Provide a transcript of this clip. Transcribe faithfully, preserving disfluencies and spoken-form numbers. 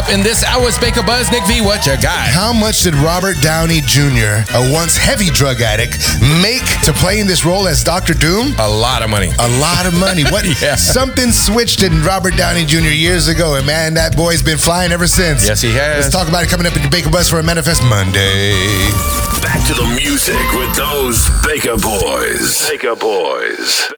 up in this hour's Baker Buzz. Nick V, what you got? How much did Robert Downey Junior, a once heavy drug addict, make to play in this role as Doctor Doom? A lot of money. A lot of money. What? Yeah. Something switched in Robert Downey Junior years ago, and man, that boy's been flying ever since. Yes, he has. Let's talk about it coming up in the Baker Buzz for a Manifest Monday. Back to the music with those Baker Boys. Baker Boys.